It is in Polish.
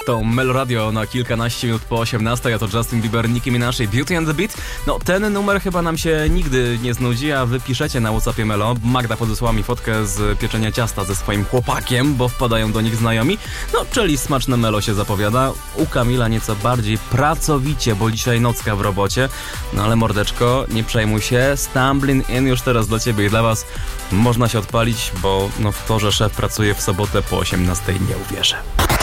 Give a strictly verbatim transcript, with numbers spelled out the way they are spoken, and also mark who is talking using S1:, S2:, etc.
S1: To Meloradio na kilkanaście minut po osiemnastej, a to Justin Bieber, Nicki Minaj i Beauty and the Beat. No ten numer chyba nam się nigdy nie znudzi, a wy piszecie na WhatsAppie Melo. Magda podesłała mi fotkę z pieczenia ciasta ze swoim chłopakiem, bo wpadają do nich znajomi. No czyli smaczne Melo się zapowiada. U Kamila nieco bardziej pracowicie, bo dzisiaj nocka w robocie. No ale mordeczko, nie przejmuj się. Stumbling In już teraz dla ciebie i dla was. Można się odpalić, bo no w to, że szef pracuje w sobotę po osiemnastej nie uwierzę.